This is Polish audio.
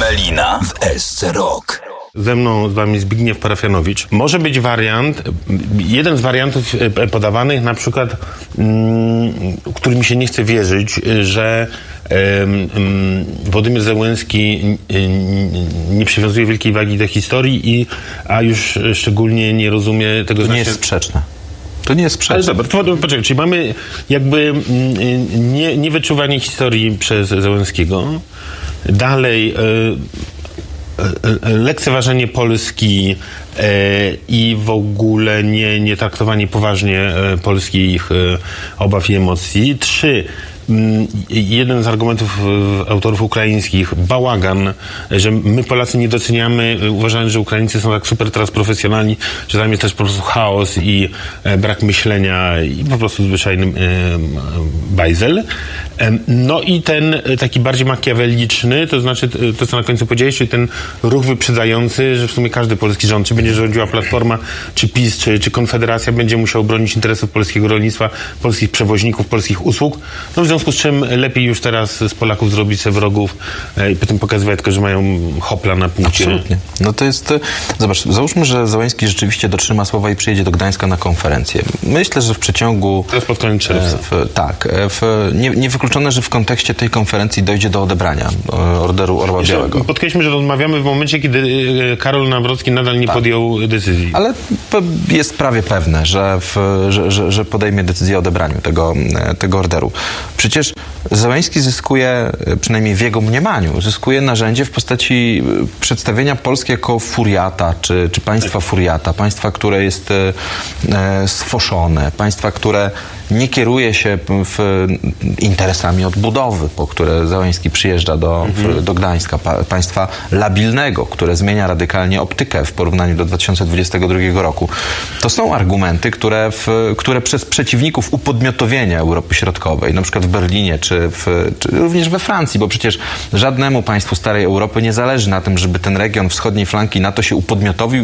Halina w SC Rock. Ze mną, z wami Zbigniew Parafianowicz. Może być wariant, jeden z wariantów podawanych, na przykład, który mi się nie chce wierzyć, że Władimir Zełenski nie przywiązuje wielkiej wagi do historii, a już szczególnie nie rozumie tego To nie jest sprzeczne. To nie jest sprzeczne. Ale dobra, poczekaj, czyli mamy jakby niewyczuwanie historii przez Zełenskiego. Dalej lekceważenie Polski i w ogóle nie traktowanie poważnie polskich obaw i emocji. 3. Jeden z argumentów autorów ukraińskich, bałagan, że my Polacy nie doceniamy, uważając, że Ukraińcy są tak super teraz profesjonalni, że tam jest też po prostu chaos i brak myślenia i po prostu zwyczajny bajzel. No i ten taki bardziej makiaweliczny, to znaczy to, co na końcu powiedziałeś, czyli ten ruch wyprzedzający, że w sumie każdy polski rząd, czy będzie rządziła Platforma, czy PiS, czy Konfederacja, będzie musiał bronić interesów polskiego rolnictwa, polskich przewoźników, polskich usług. No w związku z czym lepiej już teraz z Polaków zrobić sobie wrogów i potem pokazywać tylko, że mają hopla na punkcie. Absolutnie. No to jest... Zobacz, załóżmy, że Zełenski rzeczywiście dotrzyma słowa i przyjedzie do Gdańska na konferencję. Myślę, że w przeciągu... Teraz pod koniec czerwca. Niewykluczone, że w kontekście tej konferencji dojdzie do odebrania Orderu Orła Białego. Podkreślmy, że rozmawiamy w momencie, kiedy Karol Nawrocki nadal nie podjął decyzji. Ale jest prawie pewne, że podejmie decyzję o odebraniu tego orderu. Przecież Zełenski zyskuje, przynajmniej w jego mniemaniu, zyskuje narzędzie w postaci przedstawienia Polski jako furiata, czy państwa furiata, państwa, które jest sfoszone, państwa, które nie kieruje się interesami odbudowy, po które Zełenski przyjeżdża do Gdańska. Państwa labilnego, które zmienia radykalnie optykę w porównaniu do 2022 roku. To są argumenty, które przez przeciwników upodmiotowienia Europy Środkowej, na przykład w Berlinie, czy również we Francji, bo przecież żadnemu państwu starej Europy nie zależy na tym, żeby ten region wschodniej flanki NATO się upodmiotowił